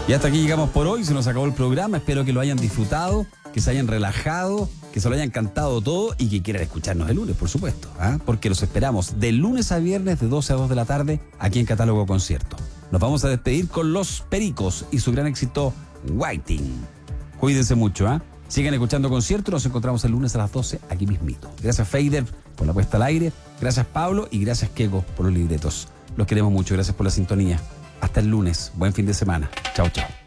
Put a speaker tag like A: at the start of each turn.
A: Y hasta aquí llegamos por hoy, se nos acabó el programa, espero que lo hayan disfrutado, que se hayan relajado, que se lo hayan cantado todo y que quieran escucharnos el lunes, por supuesto, porque los esperamos de lunes a viernes de 12 a 2 de la tarde aquí en Catálogo Concierto. Nos vamos a despedir con Los Pericos y su gran éxito Waiting. Cuídense mucho, sigan escuchando Concierto, nos encontramos el lunes a las 12 aquí mismito. Gracias Fader por la puesta al aire, gracias Pablo y gracias Keiko por los libretos. Los queremos mucho, gracias por la sintonía. Hasta el lunes, buen fin de semana. Chao, chao.